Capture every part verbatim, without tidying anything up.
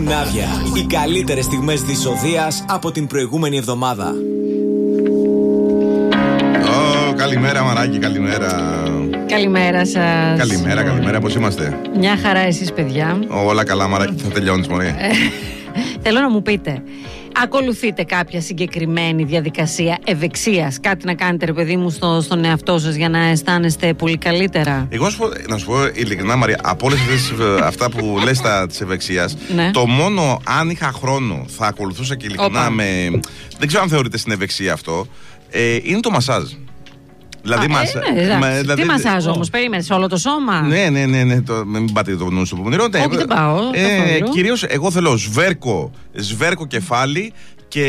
Σημάδια. Οι καλύτερες στιγμές της Οδείας από την προηγούμενη εβδομάδα. Oh, καλημέρα, Μαράκι, καλημέρα. Καλημέρα σας. Καλημέρα, καλημέρα, πώς είμαστε? Μια χαρά, εσείς, παιδιά? Όλα καλά, Μαράκι, θα τελειώνεις, μωρέ. Θέλω να μου πείτε, ακολουθείτε κάποια συγκεκριμένη διαδικασία ευεξίας? Κάτι να κάνετε, ρε παιδί μου, στο, στον εαυτό σας για να αισθάνεστε πολύ καλύτερα? Εγώ να σου πω ειλικρινά, Μαρία, από όλες αυτά που λες της ευεξίας, ναι. Το μόνο, αν είχα χρόνο, θα ακολουθούσα και ειλικρινά με. Δεν ξέρω αν θεωρείται στην ευεξία αυτό. Ε, είναι το μασάζ. Δηλαδή, Α, μας, ε, ναι, μα, δηλαδή, τι μασάζ όμως, περίμενε, σε όλο το σώμα? Ναι, ναι, ναι, ναι, το, μην πάτε το νου στο πονηρό. Όχι, δεν πάω. Ε, κυρίως εγώ θέλω σβέρκο, σβέρκο κεφάλι και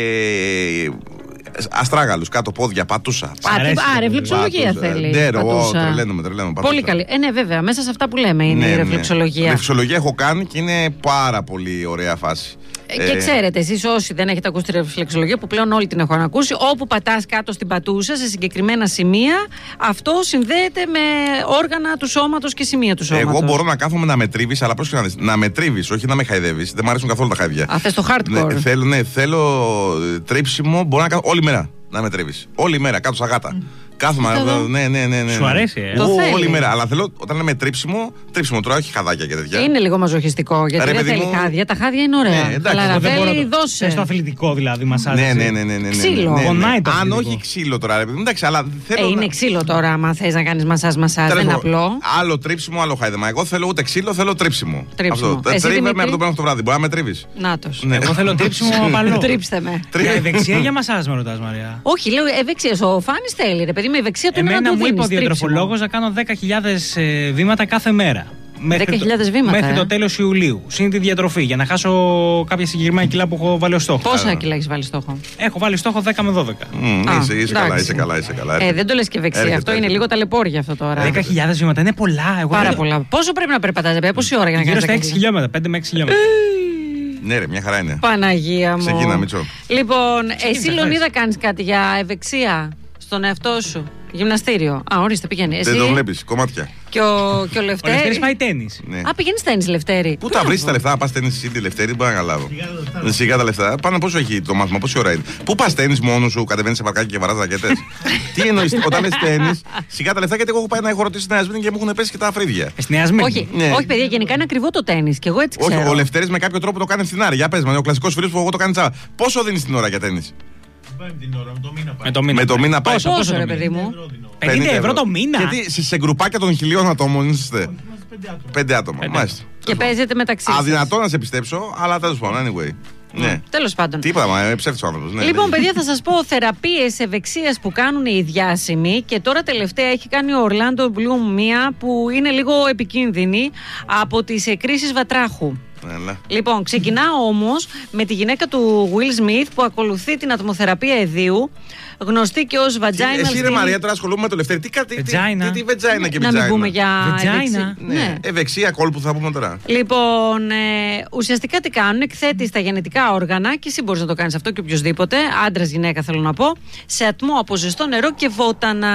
αστράγαλους, κάτω πόδια, πατούσα. Α, ρεφλεξολογία θέλει. Ναι, εγώ τρελαίνομαι, τρελαίνομαι. Πολύ καλή. Ε, ναι, βέβαια, μέσα σε αυτά που λέμε είναι ναι, η ρεφλεξολογία. Ναι. Ρεφλεξολογία έχω κάνει και είναι πάρα πολύ ωραία φάση. Και ξέρετε, εσείς όσοι δεν έχετε ακούσει τη ρεφλεξολογία, που πλέον όλοι την έχουν ακούσει, όπου πατάς κάτω στην πατούσα σε συγκεκριμένα σημεία, αυτό συνδέεται με όργανα του σώματος και σημεία του σώματος. Εγώ μπορώ να κάθομαι να με τρίβεις, αλλά πρόσεχε να δεις. Να με τρίβεις, όχι να με χαϊδεύεις. Δεν μου αρέσουν καθόλου τα χαϊδιά. Α, θες το hardcore. Ναι, θέλω, ναι, θέλω τρίψιμο, μπορώ να κάνω όλη μέρα να με τρίβεις. Όλη μέρα, κάτω στα γάτα. Κάθομαι, ναι, ναι, ναι, ναι. Σου αρέσει, ε? Το Ού, όλη μέρα. Αλλά θέλω όταν λέμε τρίψιμο, τρίψιμο τώρα, όχι χαδάκια και τέτοια. Είναι λίγο μαζοχιστικό, γιατί Ρε, δεν θέλει μου... χάδια. Τα χάδια είναι ωραία. Ναι, εντάξει, αλλά δεν θέλει, μπορώ... δώσε. Στο αθλητικό δηλαδή, μασάζ. Ναι, ναι, ναι, ναι, ναι, ξύλο. ναι, ναι, ναι. Αν το όχι ξύλο τώρα, ρε παιδί μου, εντάξει, αλλά θέλω. Ε, είναι να... ξύλο τώρα, άμα θες να κάνεις μασάζ, μασάζ. Δεν είναι απλό. Άλλο τρίψιμο, άλλο χάιδεμα. Εγώ θέλω ούτε ξύλο, θέλω τρίψιμο. Τρίψιμο. Τρίβε με από το πρωί το βράδυ. Μπορεί να με τρίβεις. Νάτος. Εγώ θέλω τρίψιμο απαλό. Τρίψτε με. Για ευεξία για μασάζ με ρωτάς, Μαρία? Όχι, λέω ευεξία. Ο Φάνης θέλει, ρε παιδί με ευεξία του είναι να του δίνεις. Εμένα μου είπε ο διατροφολόγος να κάνω δέκα χιλιάδες βήματα κάθε μέρα. δέκα χιλιάδες βήματα. Μέχρι το τέλος Ιουλίου. Συν τη διατροφή. Για να χάσω κάποια συγκεκριμένα κιλά που έχω βάλει ως στόχο. Πόσα κιλά έχεις βάλει στόχο? Έχω βάλει στόχο δέκα με δώδεκα. Είσαι καλά, είσαι καλά, είσαι καλά. Ε, δεν το λες και ευεξία. Αυτό είναι λίγο ταλαιπώρια αυτό τώρα. δέκα χιλιάδες βήματα είναι πολλά. Πάρα πολλά. Πόσο πρέπει να περπατάς, πόση ώρα για να κάνεις? Γύρω στα έξι χιλιόμετρα, πέντε με έξι χιλιόμετρα. Ναι, ρε, μια χαρά είναι. Παναγία μου. Ξεκίνα, Μίτσο. Λοιπόν, εσύ, Λεωνίδα, κάνεις κάτι για ευεξία στον εαυτό σου? Γυμναστήριο. Α, ορίστε, πηγαίνει. Εσύ... Δεν το βλέπεις, κομμάτια. Και ο, και ο Λευτέρης. Ο Λευτέρης πάει τένις. Ναι. Α, πηγαίνεις τένις, Λευτέρη. Πού τα βρεις τα λεφτά, πας τένις εσύ τη Λευτέρη, δεν μπορώ να καταλάβω. Σιγά τα λεφτά. Πάνω πόσο έχει το μάθημα, πόση ώρα είναι? Πού πας τένις μόνος σου, κατεβαίνεις σε παρκάκι και βαράς ρακέτες? Τι εννοείς, όταν λες τένις, σιγά τα λεφτά, γιατί εγώ έχω πάει να έχω ρωτήσει στην Νέα Σμύρνη και μου έχουν πέσει και τα αφρίδια. Στην Νέα Σμύρνη. Όχι, ναι. Όχι, παιδιά, γενικά είναι ακριβό το τένις. Και εγώ έτσι ξέρω. Όχι, ο Λευτέρης με κάποιο τρόπο το κάνει στην άρη. Για πες με, ο κλασικός φίλος που εγώ το κάνει τσάβα. Πόσο δίνεις την ώρα για τένις? Την ώρα, με το μήνα πάει. Με το μήνα, με το μήνα πάει. Πόσο, πόσο ρε παιδί μου? πενήντα ευρώ το μήνα. Γιατί σε γκρουπάκια των χιλίων ατόμων είστε? Πέντε άτομα. Μάλιστα. Και παίζετε μεταξύ σας. Αδυνατό να σε πιστέψω, αλλά τέλος πάντων, anyway. Ναι. Τέλος πάντων. Τι είπα, μα ψεύτης ο άνθρωπος. Ναι, λοιπόν, ναι. παιδιά, θα σας πω θεραπείες ευεξίας που κάνουν οι διάσημοι. Και τώρα τελευταία έχει κάνει ο Orlando Bloom μία που είναι λίγο επικίνδυνη από τις κρίσεις βατράχου. Έλα. Λοιπόν, ξεκινάω όμως με τη γυναίκα του Will Smith που ακολουθεί την ατμοθεραπεία εδίου, γνωστή και ως vaginal. Εσύ ρε Μαρία, τώρα ασχολούμαι με το Λευτέρη. Τι κάτι, τι, τι, τι βετζάινα και βετζάινα. Να μην πούμε για βετζάινα. Ναι. ναι. Ευεξία κόλπου θα πούμε τώρα. Λοιπόν, ε, ουσιαστικά τι κάνουν? Εκθέτει στα γενετικά όργανα, και εσύ μπορείς να το κάνεις αυτό και οποιοδήποτε, άντρας, γυναίκα θέλω να πω, σε ατμό από ζεστό νερό και βότανα.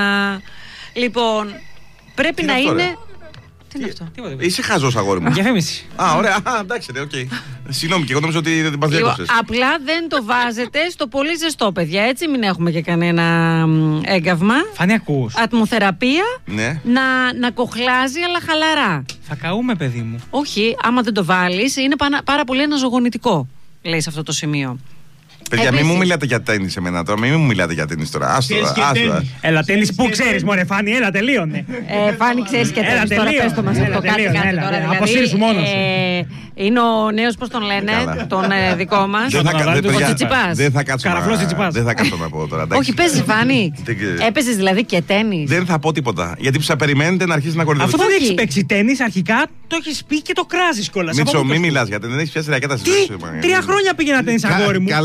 Λοιπόν, πρέπει τι να αυτό, είναι. Ρε? Τι είναι αυτό? Είσαι χαζός, αγόρι μου. Διαφήμιση. Α, ωραία. Α, εντάξει, οκ. Okay. Συγγνώμη, και εγώ νόμιζα ότι δεν πας διέκοψες. Απλά δεν το βάζετε στο πολύ ζεστό, παιδιά. Έτσι, μην έχουμε και κανένα έγκαυμα. Φάνη, ακούς? Ατμοθεραπεία. Ναι. Να, να κοχλάζει, αλλά χαλαρά. Θα καούμε, παιδί μου. Όχι, άμα δεν το βάλεις, είναι πάρα, πάρα πολύ αναζωογονητικό, λέει σε αυτό το σημείο. Παιδιά, μην μου μιλάτε για τένις εμένα τώρα, μην μου μιλάτε για τένις τώρα. Άστο, άστο. Έλα, τένις που ξέρεις, μωρέ Φάνη, έλα, τελείωνε. Ε, Φάνη, ξέρεις και τένις, τώρα πες το μας αυτό κάτι κάτι τώρα. Αποσύρσου μόνος σου. Είναι ο νέος, πώς τον λένε, τον δικό μας, ο Τσιτσιπάς. Δεν θα κάτσω Δεν θα κάτσω να πω τώρα. Όχι, παίζεις, Φάνη. Έπαιζες δηλαδή και τένις? Δεν θα πω τίποτα, γιατί θα περιμένετε να αρχίσει να κορυδεύει. Αυτό δεν έχεις παίξει τένις αρχικά, το έχεις πει και το κράζεις κιόλας. Μίτσο, μην μιλάς γιατί δεν έχεις πιάσει ρακέτα στη ζωή σου. Τρία χρόνια πήγαινα τένις, αγόρι μου.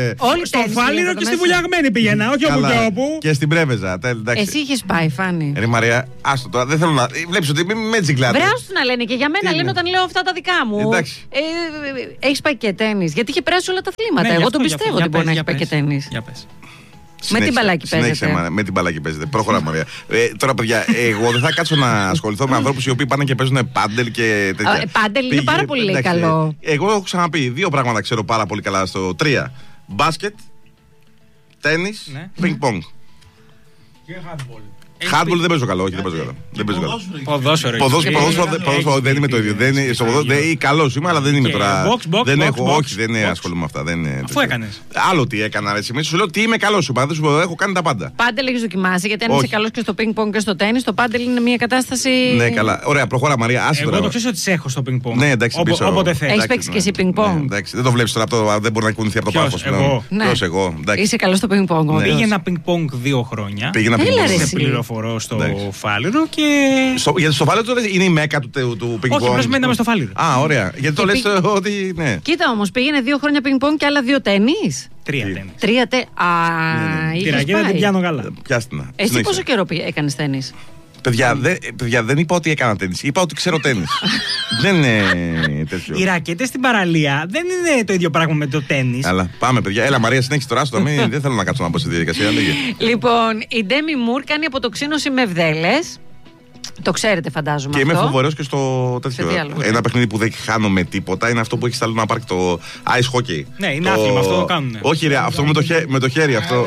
Στο Φάληρο και στη Βουλιαγμένη πήγαινα, όχι όπου και όπου. Και στην Πρέβεζα. Εσύ είχες πάει, Φάνη. Ρε Μαρία, άστο τώρα, δεν θέλω να. Βλέπεις ότι με τζιγκλάτε. Βρε, άστο να λένε και για μένα, λένε όταν λέω αυτά τα δικά μου. Εντάξει. Έχεις πάει και τένις? Γιατί είχε περάσει όλα τα αθλήματα. Εγώ τον πιστεύω ότι μπορεί να έχει πάει και τένις. Για πες. Με την μπαλάκι παίζετε. Με την μπαλάκι παίζετε. Προχωράμε, Μαρία. Ε, τώρα, παιδιά, εγώ δεν θα κάτσω να ασχοληθώ με ανθρώπους οι οποίοι πάνε και παίζουν πάντελ και τέτοια. Πάντελ είναι πάρα πολύ λέει, καλό. Εγώ έχω ξαναπεί δύο πράγματα ξέρω πάρα πολύ καλά στο τρία. Μπάσκετ, τένις, πινκ-πονγκ. Και handball. Handball δεν παίζω καλό, όχι, δεν παίζω καλό. Δεν παίζω καλό. Ποδόσφαιρο. Ποδόσφαιρο δεν είμαι το ίδιο. Καλό είμαι, αλλά δεν είμαι τώρα. Δεν έχω, όχι, δεν ασχολούμαι με αυτά. Αφού έκανες. Άλλο τι έκανα, ρε. Σου λέω τι είμαι καλό σου, πάντω έχω κάνει τα πάντα. Πάντελ έχει δοκιμάσει, γιατί αν είσαι καλό και στο πινκ-πονγκ και στο τέννις, το πάντελ είναι μια κατάσταση. Ναι, καλά. Ωραία, προχώρα Μαρία. Εγώ το ξέρω ότι σε έχω στο πινκ-πονγκ. Ναι, εντάξει, όποτε θε. Έχει παίξει και εσύ πινκ-πονγκ. Δεν το βλέπει τώρα, δεν μπορεί να κουνηθεί από το πάθο πλέον. Ποιο εγώ. Είσαι καλό στο πινκ-πονγκ. Πήγαινα πινκ-πονγκ δύο χρόνια. Πήγαινα πινκ-πονγκ. Φορώ στο Φάληρο και. Στο, γιατί στο Φάληρο τώρα είναι η μέκα του, του πινκ-πονγκ. Όχι, πρέπει να είμαι στο Φάληρο. Α, ωραία. Γιατί το λες ότι. Ναι. Κοίτα όμως, πήγαινε δύο χρόνια πινκ-πονγκ και άλλα δύο τέννις. Τρία τέννις. Τρία τέννις. Α, τη ρακέτα την πιάνω καλά. Πιάστηνα. Εσύ πόσο καιρό έκανες τέννις? Παιδιά, δε, παιδιά, δεν είπα ότι έκανα τέννις. Είπα ότι ξέρω τέννις. Δεν είναι τέτοιο. Οι ρακέτες στην παραλία δεν είναι το ίδιο πράγμα με το τέννις. Αλλά πάμε, παιδιά. Έλα, Μαρία, συνέχισε τώρα. Στο μην, δεν θέλω να κάτσω να πω στη διαδικασία. Λοιπόν, η Ντέμι Μουρ κάνει αποτοξίνωση με βδέλες. Το ξέρετε, φαντάζομαι. Και αυτό. είμαι φοβερός και στο τέτοιο. Ένα παιχνίδι που δεν χάνω με τίποτα είναι αυτό που έχει στα Λούνα Πάρκ, το ice hockey. Ναι, είναι άθλημα, αυτό το κάνουν. Όχι, ρε, αυτό με το, χέ... με το χέρι. Αυτό.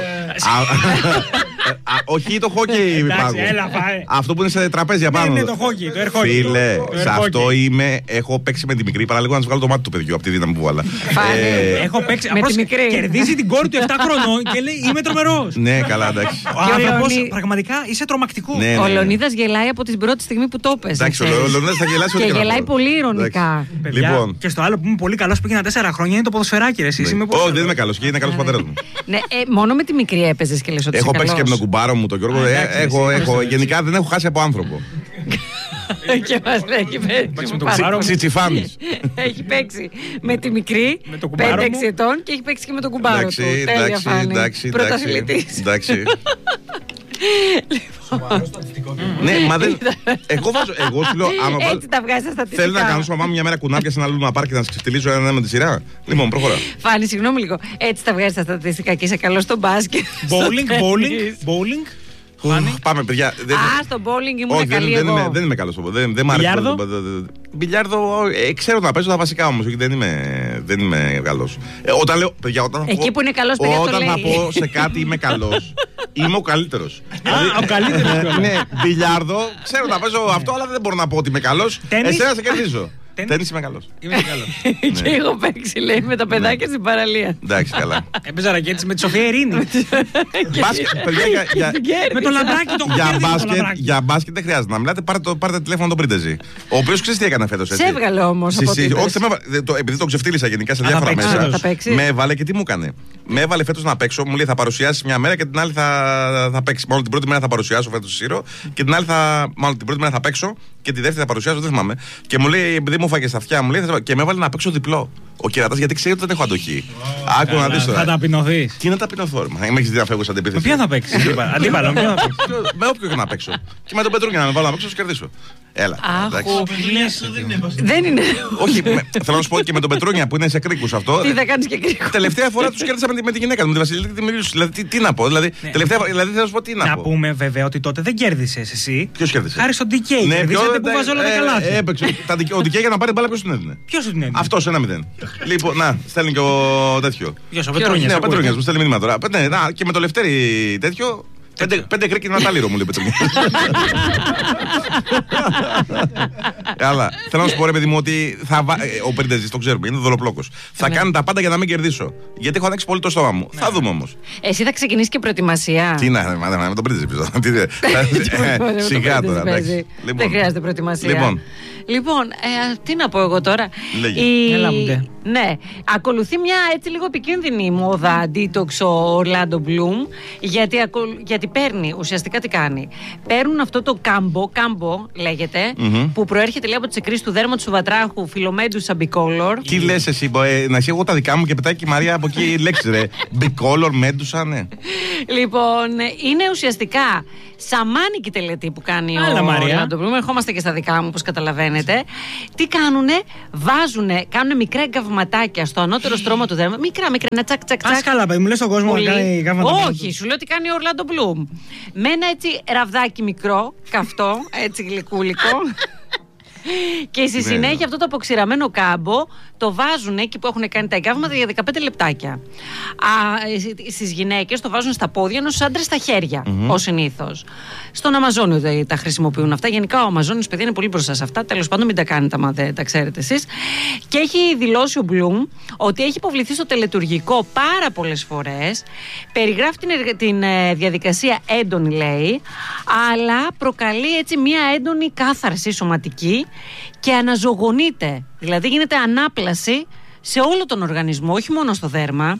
Όχι το χόκκι, αυτό που είναι σε τραπέζια πάνω. Είναι το χόκκι, το air hockey. Φίλε, σε αυτό είμαι. Έχω παίξει με τη μικρή. Παραλίγο να σου βγάλω το μάτι του παιδιού από τη δύναμη που βάλα. Έχω παίξει με τη μικρή. Κερδίζει την κόρη του επτά χρονών και λέει είμαι τρομερός. Ναι, καλά, εντάξει. Πραγματικά είσαι τρομακτικό. Ο Λεωνίδας γελάει από την πρώτη στιγμή που το έπαιζε. Εντάξει, ο Λεωνίδας θα γελάσει ό,τι και γελάει πολύ ηρωνικά. Λοιπόν. Και στο άλλο που είμαι πολύ καλός πήγαινα τέσσερα χρόνια είναι το ποδοσφαιράκι. Όχι, δεν είμαι καλός και είναι καλός πατέρας μου. Ναι, μόνο με τη μικρή έπαιζες και λες ότι έχω παίξει και με τον κουμπάρο μου, τον Γιώργο. Έχω, γενικά δεν έχω χάσει από άνθρωπο. Και μας λέει Τσιτσιφάμις. Έχει παίξει με τη μικρή πέντε έξι ετών και έχει παίξει και με τον κουμπάρο του. Τέλεια, Φάνη. Πρωταθλητής. Εντάξει. Ναι, μα δεν. Εγώ βάζω. Εγώ σου λέω. Έτσι τα βγάζει τα στατιστικά. Θέλω να κάνω σου μαμά μια μέρα κουνάπια σε ένα Λούνα Πάρκ και να σα ξεφτυλίσω ένα με τη σειρά. Λοιπόν, προχωρά. Φάνη, συγγνώμη λίγο. Έτσι τα βγάζει τα στατιστικά και είσαι καλό στο μπάσκετ. Bowling, bowling, bowling. Πάμε, παιδιά. Α, στο bowling ήμουν καλή εγώ. Δεν είμαι καλό στο bowling. Δεν μ' αρέσει. Μπιλιάρδο, ε, ξέρω να παίζω τα βασικά όμως. Δεν είμαι, δεν είμαι καλός. Ε, όταν λέω, παιδιά, όταν εκεί πω, που είναι καλός, παιδιά, όταν το θα λέει. πω σε κάτι είμαι καλός, είμαι ο καλύτερος. Α, ο καλύτερος. Ναι, μπιλιάρδο, ξέρω να παίζω αυτό, αλλά δεν μπορώ να πω ότι είμαι καλός. Εσένα σε κερδίζω. Τένις είμαι καλός. Είμαι καλός. Και εγώ παίξει, λέει, με τα παιδάκια στην παραλία. Εντάξει, καλά. Έπαιζα ρακέτες με τη Σοφία Ειρήνη. Με το λαμπράκι το κουμπί. Για μπάσκετ δεν χρειάζεται να μιλάτε, πάρτε τηλέφωνο τον Πρίντεζη. Ο οποίος ξέρεις τι έκανε φέτος. Σε έβγαλε όμως. Όχι, επειδή τον ξεφτύλισα γενικά σε διάφορα μέσα. Με έβαλε και τι μου έκανε. Με έβαλε φέτος να παίξω, μου λέει θα παρουσιάσει μια μέρα και την άλλη θα παίξει. Μάλλον την πρώτη μέρα θα παρουσιάσω φέτος Σύρο και την άλλη θα. Μάλλον την πρώτη μέρα θα παίξω και τη δεύτερη θα παρουσιάσω, δεν θυμάμαι. Και μου λέει, επειδή μου φάγε στα αυτιά, μου λέει και με έβαλε να παίξω διπλό. Ο κερατάς γιατί ξέρει ότι δεν έχω αντοχή. Άκου να δεις τώρα. Θα ταπεινωθείς. Τι να ταπεινωθώ, ρε. Μα έχεις δει να φεύγω σαν αντιπίθεση. Με ποια θα παίξεις. Αντίπαλο, με ποια θα παίξεις. Με όποιο και να παίξω. Και με τον Πετρούνια να με βάλω να παίξω, να σου κερδίσω. Έλα. Δεν είναι. Όχι, θέλω να σου πω και με τον Πετρούνια που είναι σε κρίκους αυτό. Τι θα κάνεις και κρίκους. Τελευταία φορά τους κέρδισα με τη γυναίκα μου, με τη Βασιλική τη Μιλίου. Δηλαδή τι να πω. Δηλαδή θέλω να σου πω τι να πω. Να πούμε βέβαια ότι τότε δεν κέρδισες εσύ. Ποιος κέρδισε. Χάρη στον ντι κέι. Κερδίσατε που βάζει όλα τα καλά. Έπαιξε. Ο ντι κέι για να πάρει μπάλα ποιος την έδινε. Ποιος την έδινε. Αυτός ένα μηδέν. Λοιπόν, να, στέλνει και ο τέτοιο. Ποιος, ο Πετρούνιας. Ναι, ο Πετρούνιας μου στέλνει μήνυμα τώρα. Ναι, να, και με το Λευτέρι τέτοιο. Πέντε, πέντε κρίκι είναι ένα τάλιρο, μου λέει Πετρούνια. Αλλά θέλω να σου πω, ρε παιδί μου, ότι θα βα... ο Πεντεζής, το ξέρουμε, είναι δολοπλόκος. Θα ναι. κάνει τα πάντα για να μην κερδίσω. Γιατί έχω ανοίξει πολύ το στόμα μου. Ναι. Θα δούμε όμως. Εσύ θα ξεκινήσει και προετοιμασία. Τι να, με τον Πεντεζή πίσω. Σιγά τώρα. Δεν χρειάζεται προετοιμασία. Λοιπόν. Λοιπόν, ε, τι να πω εγώ τώρα. Η... Έλα, ναι, ακολουθεί μια έτσι λίγο επικίνδυνη μόδα detox ο Ορλάντο Μπλουμ, γιατί, ακολ... γιατί παίρνει, ουσιαστικά τι κάνει. Παίρνουν αυτό το κάμπο, κάμπο λέγεται, mm-hmm. που προέρχεται λέει από τις εκκρίσεις του δέρματος του βατράχου Φιλομέντουσα bicolor. Τι λες εσύ, ε, να εσύ εγώ τα δικά μου και πετάει και η Μαρία από εκεί λέξη ρε. Bicolor, Μέντουσα, ναι. Λοιπόν, είναι ουσιαστικά σαμάνικη τελετή που κάνει Άλλα, ο Μαρία. Ορλάντο Μπλουμ. Ερχόμαστε και στα δικά μου, όπως καταλαβαίνετε. Τι κάνουνε, βάζουνε, κάνουνε μικρά εγκαυματάκια καυματάκια στο ανώτερο στρώμα του δέρμα. Μικρά, μικρά, ένα τσακ, τσακ, τσακ. Ας καλά, μου λες στον κόσμο να κάνει καύματα. Όχι, σου λέω ότι κάνει ο Ορλάντο Μπλουμ. Με ένα έτσι ραβδάκι μικρό, καυτό, έτσι γλυκούλικο. Και στη συνέχεια αυτό το αποξηραμένο κάμπο το βάζουν εκεί που έχουν κάνει τα εγκάβματα για δεκαπέντε λεπτάκια. Στις γυναίκες το βάζουν στα πόδια, ενώ στους άντρες στα χέρια, mm-hmm. ως συνήθως. Στον Αμαζόνιο τα χρησιμοποιούν αυτά. Γενικά ο Αμαζόνιος, παιδιά, είναι πολύ μπροστά σε αυτά. Τέλος πάντων, μην τα κάνετε άμα δεν τα ξέρετε εσείς. Και έχει δηλώσει ο Μπλουμ ότι έχει υποβληθεί στο τελετουργικό πάρα πολλές φορές. Περιγράφει την, την ε, διαδικασία έντονη, λέει, αλλά προκαλεί έτσι μια έντονη κάθαρση σωματική και αναζωογονείται. Δηλαδή γίνεται ανάπλαση σε όλο τον οργανισμό, όχι μόνο στο δέρμα.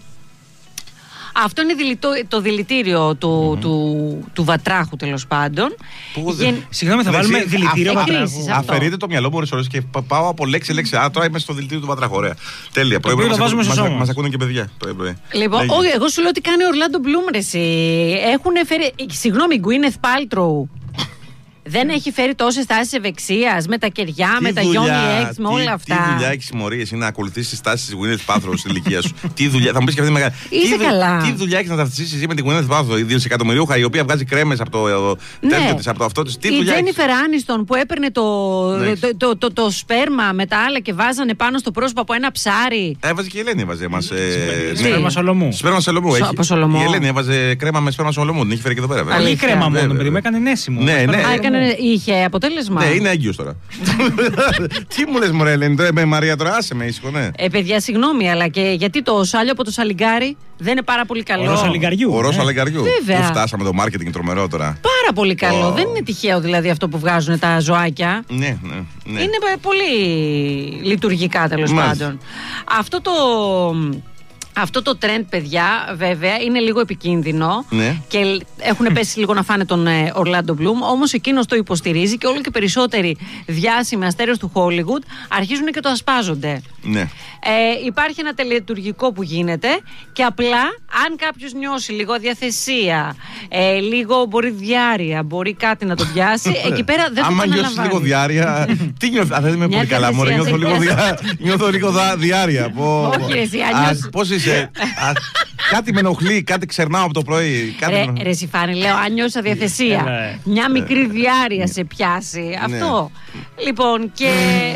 Αυτό είναι δηλητό, το δηλητήριο του, mm-hmm. του, του βατράχου, τέλος πάντων. Γεν... Συγγνώμη, θα βάλουμε δηλητήριο βατράχου. Αφαιρείτε το μυαλό μου ώρες και πάω από λέξη λέξη. Α, τώρα είμαι στο δηλητήριο του βατράχου. Ωραία. Τέλεια. Πρωί το βάζουμε στο σώμα. Μας ακούνε και παιδιά. Λοιπόν, όχι, εγώ σου λέω ότι κάνει ο Ορλάντο Μπλουμ, ρε εσύ. Έχουν φέρει. Συγγνώμη, Γκουίνεθ Πάλτροου. Δεν έχει φέρει τόσες τάσεις ευεξίας με τα κεριά, με τα Γιόνι Εξ, με όλα αυτά. Τι δουλειά έχεις μωρίες είναι να ακολουθήσεις τις τάσεις της Gwyneth Paltrow στην ηλικία σου. Τι δουλειά, θα μου πεις και αυτή μεγάλη. Είσαι τι, καλά. Τι δουλειά έχεις να ταυτιστείς εσύ με την Gwyneth Paltrow, η δισεκατομμυριούχα, η οποία βγάζει κρέμες από το ναι. τέτοιο της, από το αυτό της. Τι η Τζένιφερ Άνιστον που έπαιρνε το, ναι. το, το, το, το, το σπέρμα με τα άλλα και βάζανε πάνω στο πρόσωπο από ένα ψάρι. Έβαζε και η Ελένη, έβαζε μας. Σπέρμα Σολομού. Σπέρμα Σολομού. Η Ελένη έβαζε κρέμα με σπέρμα Σολομού. Την είχε φέρει και εδώ πέρα. Αλλή κρέμα μόνο, παιδί μου, έκανε νέσιμο. Είχε αποτέλεσμα. Ναι, είναι έγκυος τώρα. Τι μου λες, μωρέ, Ελένη, με Μαρία τώρα, άσε με ήσυχο, ναι. Ε, παιδιά, συγγνώμη, αλλά και γιατί το σάλιο από το σαλιγκάρι δεν είναι πάρα πολύ καλό. Ο ορός αλιγκαριού. Ο ορός αλιγκαριού. Βέβαια. Φτάσαμε το marketing τρομερό τώρα. Πάρα πολύ καλό. Oh. Δεν είναι τυχαίο δηλαδή αυτό που βγάζουν τα ζωάκια. Ναι, ναι, ναι. Είναι πολύ λειτουργικά, τέλος πάντων. Αυτό το. Αυτό το trend, παιδιά, βέβαια, είναι λίγο επικίνδυνο ναι. και έχουν πέσει λίγο να φάνε τον Ορλάντο Μπλουμ, όμως εκείνος το υποστηρίζει και όλο και περισσότεροι διάσημοι αστέρες του Hollywood αρχίζουν και το ασπάζονται. Ναι. Ε, υπάρχει ένα τελετουργικό που γίνεται και απλά αν κάποιος νιώσει λίγο αδιαθεσία, ε, λίγο μπορεί διάρρεια, μπορεί κάτι να το πιάσει, εκεί πέρα δεν θα το αναλαμβάνει. Άμα νιώσεις λίγο διάρρεια, τι νιώθεις, δεν είμαι πολύ καλά, μωρέ, νιώθω λίγο διάρρεια. Όχι εσύ, αν νιώσεις. Πώς είσαι, κάτι με ενοχλεί, κάτι ξερνάω από το πρωί. Ρε, ρε Σιφάνη, λέω, αν νιώσεις αδιαθεσία, μια μικρή διάρεια σε πιάσει, αυτό. Λοιπόν, και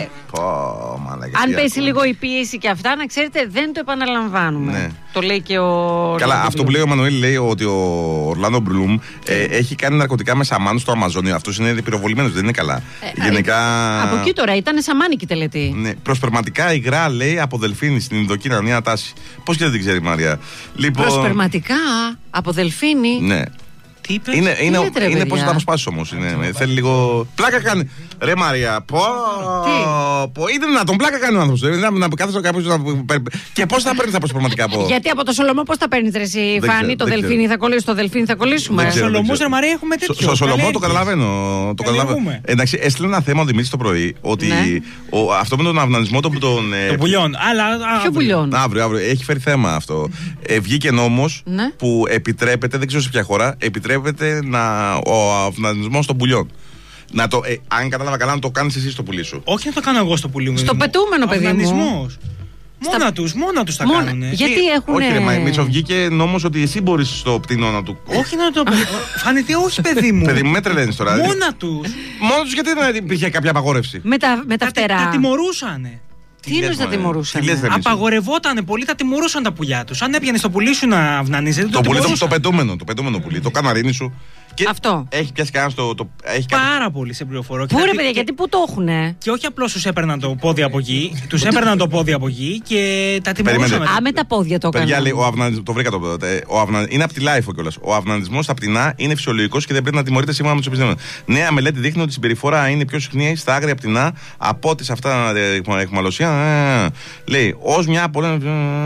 αν πέσει λίγο η πίεση και αυτά, να ξέρετε, δεν το επαναλαμβάνουμε. Το λέει και ο. Καλά, αυτό που λέει ο Μανουέλ λέει ότι ο Ορλάντο Μπλουμ ε, έχει κάνει ναρκωτικά με σαμάνους στο Αμαζόνιο. Αυτός είναι πυροβολημένος, δεν είναι καλά. Ε, Γενικά. Από εκεί τώρα ήταν σαμάνικη τελετή. Ναι, προσπερματικά υγρά λέει από δελφίνη στην Ινδοκίνα, μια τάση. Πώς και δεν την ξέρει η Μαρία. Λοιπόν... Προσπερματικά από δελφίνη. Ναι. Τι είπες? Είναι, τι είναι, λέτε, είναι πώς θα τα αποσπάσεις όμως. Θέλει λίγο. Πλάκα κάνει. Ρε Μαρία, πω. πω είναι να τον πλάκα κάνει ο άνθρωπος. Να, να κάθεσαι κάποιος να. Και πώς θα παίρνεις τα προσπερματικά από. Γιατί από το Σολομό πώς θα παίρνεις, ρε εσύ, Φάνη, το δελφίνι θα κολλήσει, το δελφίνι θα κολλήσουμε. Στο Σολομό, ρε Μαρία, έχουμε τέτοιο. Στο Σολομό το καταλαβαίνω. Το καταλαβαίνω. Εντάξει, έστειλε ένα θέμα ο Δημήτρης το πρωί ότι αυτό με τον αυνανισμό των πουλιών. Ποιο πουλιών? Αύριο, αύριο. Έχει φέρει θέμα αυτό. Βγήκε νόμος που επιτρέπεται, δεν ξέρω σε ποια χώρα, επιτρέπεται ο αυνανισμός των πουλιών. Να το, ε, αν κατάλαβα καλά, να το κάνεις εσύ στο πουλί σου. Όχι να το κάνω εγώ στο πουλί μου. Στο πετούμενο, παιδί μου. Μόνα τους, μόνα τους τα Μόνα... κάνουνε. Γιατί έχουν. Όχι, ρε Μίτσο, βγήκε νόμος ότι εσύ μπορείς στο πτηνό να του. Όχι να το. Φάνηκε, όχι, παιδί μου. Παιδί μου, με τρελαίνεις τώρα. Μόνα τους. Μόνα τους, γιατί δεν υπήρχε κάποια απαγόρευση. Με τα, με τα φτερά. Τα τιμωρούσανε. Τι είναι τα τιμωρούσαν. Απαγορευότανε πολύ, τα τιμωρούσαν τα πουλιά τους. Αν έπιανε στο πουλί σου να αυνανίζεται. Το πουλί, το πετούμενο, το πετούμενο πουλί, το καναρίνι σου. Και αυτό. Έχει πιάσει κανένα το. το έχει Πάρα κάτι... πολύ σε πληροφορώ. Πού ρε παιδιά, γιατί πού το έχουνε. Και όχι απλώς τους έπαιρναν το πόδι από γη, τους έπαιρναν το πόδι από γη και τα τιμωρούσαν. Α, με τα πόδια το έκαναν. Παιδιά λέει, ο αυνανισ... το βρήκα το ο αυναν... Είναι από τη Λάιφο κιόλας. Ο αυνανισμός στα πτηνά είναι φυσιολογικός και δεν πρέπει να τιμωρείται σύμφωνα με τους επιστήμονες. Νέα μελέτη δείχνει ότι η συμπεριφορά είναι πιο συχνή στα άγρια πτηνά από ότι σε αυτά τα αιχμαλωσία. Λέει, ως μια πολύ.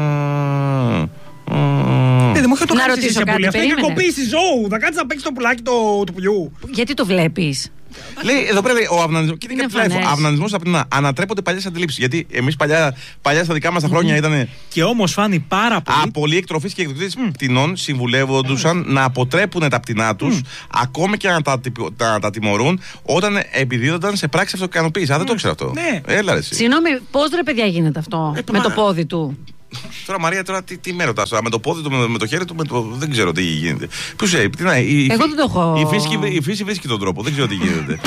Δεν μου είχε το να ρωτήσω κάτι. Αυτό είναι κακοποίηση ζώου. Θα κάτσεις να παίξεις το πουλάκι του πουλιού. Γιατί το βλέπεις? Λέει εδώ πέρα ο αυνανισμός. Και είναι κάτι τηλέφωνο. Αυνανισμός από την ανατρέπονται παλιές αντιλήψεις. Γιατί εμείς παλιά, παλιά στα δικά μας τα χρόνια ήταν. Και όμως φάνη πάρα πολύ. Πολλοί εκτροφείς και εκδοτήτες mm. πτηνών συμβουλεύονταν mm. να αποτρέπουν τα πτηνά τους, mm. ακόμη και να τα, τα, τα τιμωρούν όταν επιδίδονταν σε πράξη αυτοικανοποίησης. Α, δεν το ξέρω αυτό. Ναι. Έλα, ρε. Συγγνώμη, πώς ρε παιδιά γίνεται αυτό ε, με μα... το πόδι του. Τώρα Μαρία, τώρα τι, τι με ρωτάς, με το πόδι του, με, με το χέρι του, με το, δεν ξέρω τι γίνεται. Πώς, τι, να, η, Εγώ δεν το έχω. Η φύση, η φύση βρίσκει τον τρόπο, δεν ξέρω τι γίνεται.